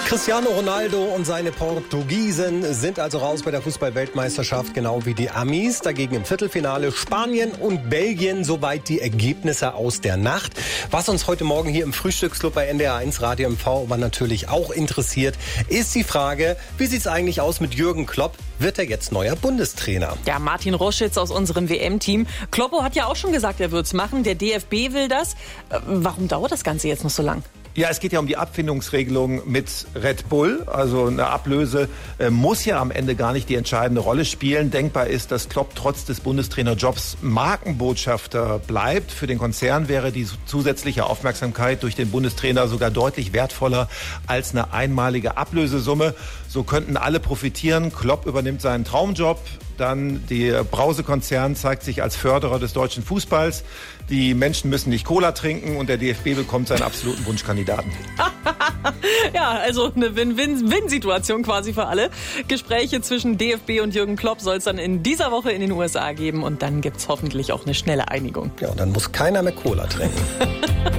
Cristiano Ronaldo und seine Portugiesen sind also raus bei der Fußball-Weltmeisterschaft, genau wie die Amis. Dagegen im Viertelfinale Spanien und Belgien, soweit die Ergebnisse aus der Nacht. Was uns heute Morgen hier im Frühstücksclub bei NDR1 Radio MV aber natürlich auch interessiert, ist die Frage, wie sieht's eigentlich aus mit Jürgen Klopp? Wird er jetzt neuer Bundestrainer? Ja, Martin Roschitz aus unserem WM-Team. Kloppo hat ja auch schon gesagt, er wird's machen. Der DFB will das. Warum dauert das Ganze jetzt noch so lang? Ja, es geht ja um die Abfindungsregelung mit Red Bull. Also eine Ablöse muss ja am Ende gar nicht die entscheidende Rolle spielen. Denkbar ist, dass Klopp trotz des Bundestrainerjobs Markenbotschafter bleibt. Für den Konzern wäre die zusätzliche Aufmerksamkeit durch den Bundestrainer sogar deutlich wertvoller als eine einmalige Ablösesumme. So könnten alle profitieren. Klopp übernimmt seinen Traumjob. Dann der Brause-Konzern zeigt sich als Förderer des deutschen Fußballs. Die Menschen müssen nicht Cola trinken und der DFB bekommt seinen absoluten Wunschkandidaten. Ja, also eine Win-Win-Win-Situation quasi für alle. Gespräche zwischen DFB und Jürgen Klopp soll es dann in dieser Woche in den USA geben und dann gibt's hoffentlich auch eine schnelle Einigung. Ja, und dann muss keiner mehr Cola trinken.